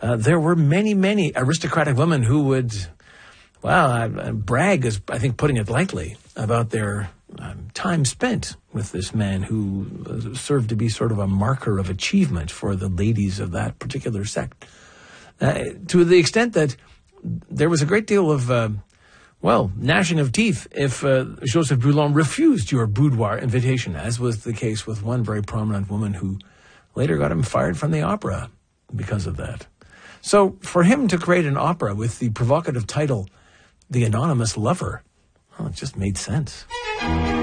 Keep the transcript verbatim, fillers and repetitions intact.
uh, there were many, many aristocratic women who would, well, uh, brag is, I think, putting it lightly, about their um, time spent with this man who uh, served to be sort of a marker of achievement for the ladies of that particular sect. Uh, to the extent that there was a great deal of, uh, well, gnashing of teeth if uh, Joseph Boulon refused your boudoir invitation, as was the case with one very prominent woman who later got him fired from the opera because of that. So for him to create an opera with the provocative title, The Anonymous Lover, well, it just made sense.